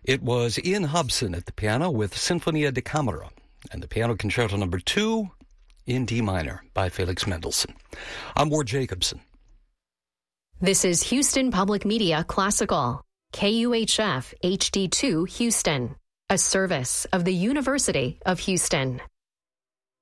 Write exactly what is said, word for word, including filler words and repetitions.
It was Ian Hobson at the piano with Sinfonia da Camera and the Piano Concerto Number Two in D minor by Felix Mendelssohn. I'm Ward Jacobson. This is Houston Public Media Classical, K U H F H D two Houston, a service of the University of Houston.